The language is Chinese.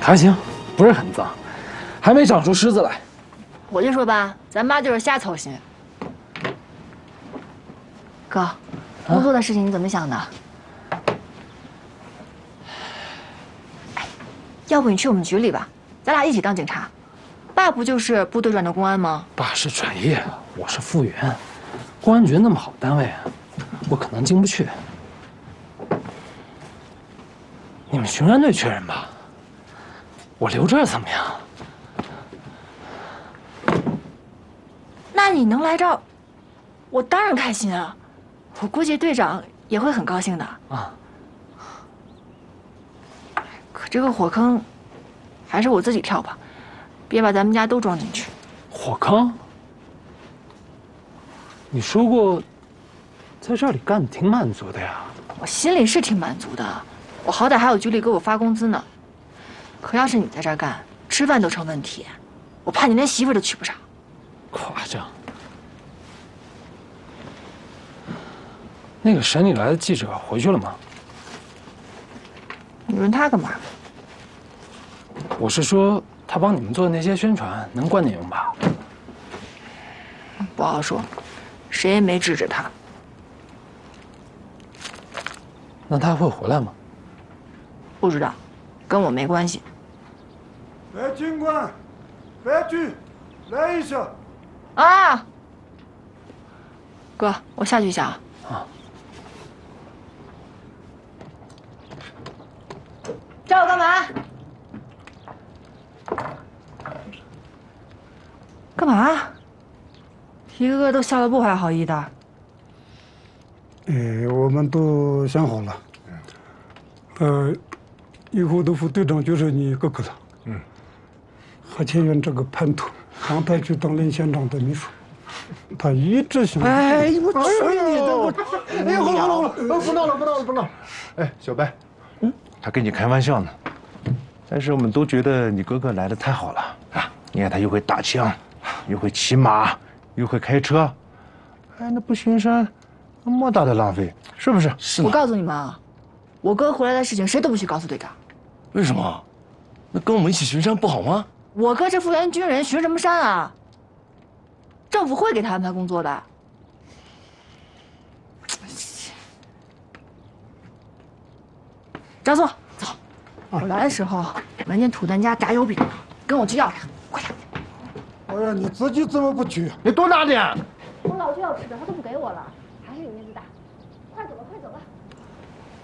还行，不是很脏，还没长出虱子来。 我就说吧，咱妈就是瞎操心。哥，工作的事情你怎么想的？哎，要不你去我们局里吧，咱俩一起当警察。爸不就是部队转的公安吗？ 爸是转业，我是复员，公安局那么好单位，我可能进不去。你们巡山队缺人吧？我留这儿怎么样？ 那你能来这儿，我当然开心啊！我估计队长也会很高兴的啊。 可这个火坑，还是我自己跳吧，别把咱们家都装进去。 火坑？你说过，在这里干的挺满足的呀。 我心里是挺满足的，我好歹还有局里给我发工资呢。可要是你在这儿干，吃饭都成问题，我怕你连媳妇都娶不上。 夸张。那个省里来的记者回去了吗？ 你问他干嘛？ 我是说，他帮你们做的那些宣传能管你用吧？ 不好说，谁也没指着他。 那他会回来吗？ 不知道，跟我没关系。 来，警官，白局，来一下。 啊，哥，我下去一下啊。 啊。 找我干嘛？干嘛？一个个都笑得不怀好意的。 我们都想好了。以后的副队长就是你哥哥了。何千元这个叛徒，安排去当林县长的秘书，他一直想。 哎，我去你的！我，哎呀，好了，不闹了。哎，小白，他跟你开玩笑呢。但是我们都觉得你哥哥来的太好了啊！你看他又会打枪，又会骑马，又会开车，哎，那不巡山，莫大的浪费，是不是？ 是。 我告诉你们啊，我哥回来的事情谁都不许告诉队长。 为什么？那跟我们一起巡山不好吗？ 我哥是复员军人，巡什么山啊？政府会给他安排工作的。张松，走。我来的时候闻见土蛋家炸油饼，跟我去要俩，快点。 哎呀，你自己怎么不去？ 你多拿点。 我老舅要吃的，他都不给我了。